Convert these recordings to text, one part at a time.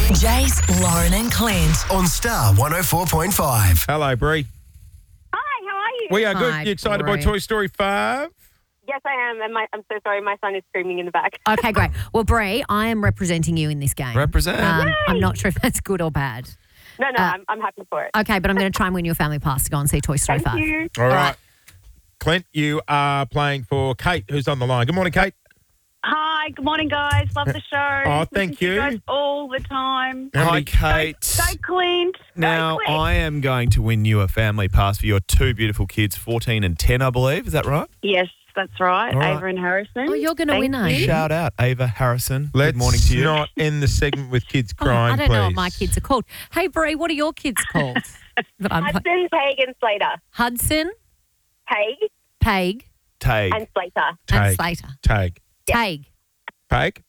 Jace, Lauren and Clint. On Star 104.5. Hello, Bree. Hi, how are you? We are good. Hi, You excited by Bree. Toy Story 5? Yes, I am. And I'm so sorry. My son is screaming in the back. Okay, great. Well, Bree, I am representing you in this game. Represent. I'm not sure if that's good or bad. No, I'm happy for it. Okay, but I'm going to try and win you a family pass to go and see Toy Story 5. Thank you. All right. Clint, you are playing for Kate, who's on the line. Good morning, Kate. Hi, good morning, guys. Love the show. Oh, thank Listen to you. guys all the time. How Hi, many- Kate. Go Clint. Now, Go Clint. I am going to win you a family pass for your two beautiful kids, 14 and 10, I believe. Is that right? Yes, that's right. All right. Ava and Harrison. Oh, you're going to win, Thank eh? you. Shout out, Ava Harrison. Let's Good morning to you. not end the segment with kids Oh, crying, I don't know what please. my kids are called. Hey, Bree, what are your kids called? But I'm Hudson, Paig, and Slater. Hudson, Paig Paig, Tag. and Slater. and Tag. Slater. Tag. Taig. Peg?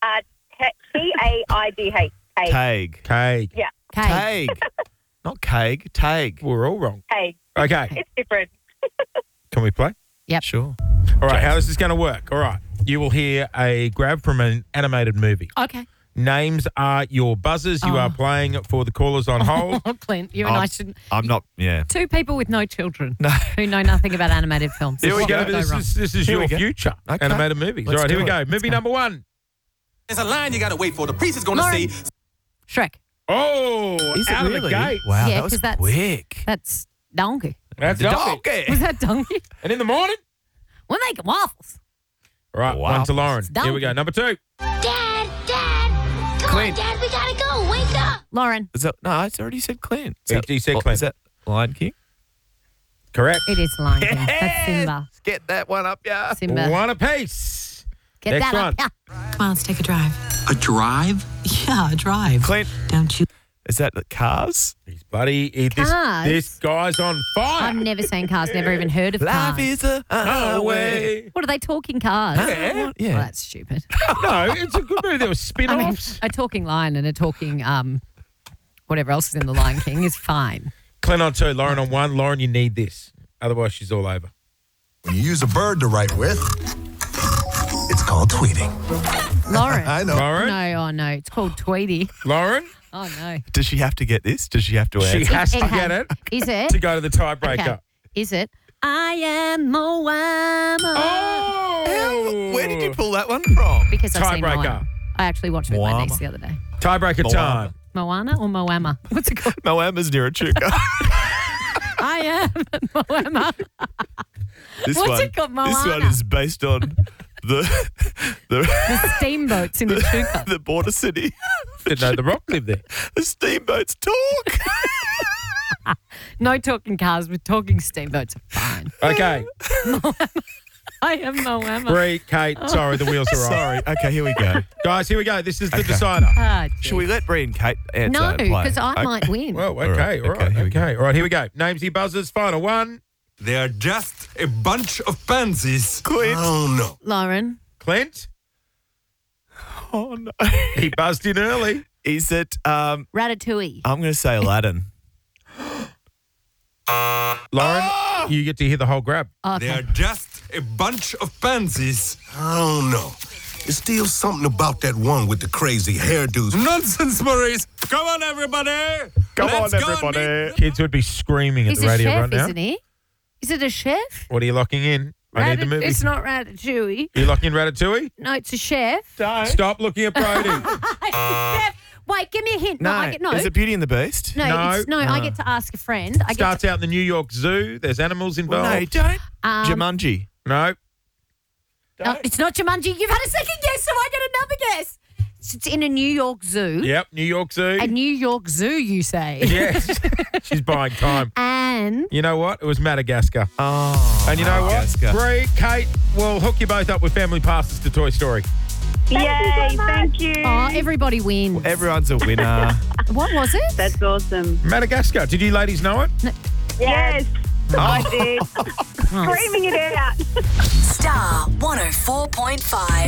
Taidgh. Tag. Cake. Yeah, Taig. Tag. Not cake. Tag. We're all wrong. Paig. Okay. It's different. Can we play? Sure. All right. How is this going to work? All right. You will hear a grab from an animated movie. Okay. Names are your buzzers. You are playing for the callers on hold. Oh, Clint, you and I shouldn't. I'm not, yeah. Two people with no children No. who know nothing about animated films. Here we What go. could This wrong? is Here your we go. future. Okay. Animated movies. Let's All right, here do we it. go. Movie number one. There's a line you gotta wait for. The priest is gonna Lauren. say, Shrek. Oh, Is it out really? of the gate. Wow, Yeah, that was 'cause that's- quick. That's donkey. That's The donkey. Was that donkey? And in the morning? We're making waffles. All right, Wow. one to Lauren. Donkey. Here we go. Number two. Dad, come Clint. on, Dad, we gotta go. Wake up. Lauren. Is that, no, it's already said Clint. Is He said Clint. Is that Lion King? Correct. It is Lion King. That's Simba. Get that one up, yeah. Simba. One apiece. Get Next that up. one. Yeah. Come on, let's take a drive. a drive? Yeah, a drive. Clint, Don't you? is that the Cars? He's bloody. Cars? This guy's on fire. I've never seen Cars, never even heard of Life Cars. is a highway. What are they talking Cars? Yeah. Yeah. Well, that's stupid. No, it's a good movie. There were I mean, spin-offs. a talking lion and a talking whatever else is in the Lion King is fine. Clint on two, Lauren on one. Lauren, you need this. Otherwise, she's all over. When you use a bird to write with, it's called tweeting. Lauren. I know. Lauren? No, no, it's called Tweety. Lauren? Oh no. Does she have to get this? Does she have to She answer? has to get it Is it? to go to the tiebreaker. Okay. Is it? I am Moana. Oh! Where did you pull that one from? Because I've seen Tiebreaker. Moana. I actually watched it with my Moana. niece the other day. Tiebreaker Moana. time. Moana or Moama? What's it called? Moama's near a chuka. I am Moama. This What's one, it called, This one Moana? is based on the The steamboats in the Chuka. the border city. Didn't know The Rock lived there. The steamboats talk. No talking cars, but talking steamboats are fine. Okay. I am Moama. Bree, Kate, sorry, the wheels are off. Sorry. Okay, here we go. Guys, here we go. This is the decider. Ah, Should we let Bree and Kate answer? No, and play? because I might win. Well, right, okay, all okay, right, here we go. okay. All right, here we go. Names your buzzers. Final one. They're just a bunch of pansies. Clint. Oh, no. Lauren. Clint, Oh no. he buzzed in early. Is it? Ratatouille. I'm going to say Aladdin. Lauren, you get to hear the whole grab. Okay. They're just a bunch of pansies. I don't know. There's still something about that one with the crazy hairdos. Nonsense, Maurice. Come on, everybody. Come Let's on, go and meet- everybody. Kids would be screaming at He's the a radio chef, right now. isn't he? Is it a chef? What are you locking in? I need the movie. It's not Ratatouille. You locking in Ratatouille? No, it's a chef. Stop looking at Brody. Chef. Wait, give me a hint. No, I get no. is it Beauty and the Beast? No, No. it's, no, I get to ask a friend. I get Starts out in the New York Zoo. There's animals Well, involved. no, don't. to, Jumanji. No. no, it's not Jumanji. You've had a second guess, so I get another guess. It's in a New York zoo. Yep, New York Zoo. A New York zoo, you say? Yes. She's buying time. And You know what? It was Madagascar. Oh. And you know Madagascar. what? Bree, Kate, we'll hook you both up with family passes to Toy Story. Yay, thank you. oh, everybody wins. Everyone's a winner. What was it? That's awesome. Madagascar. Did you ladies know it? Yes, I did. Oh. Screaming it out. Star 104.5.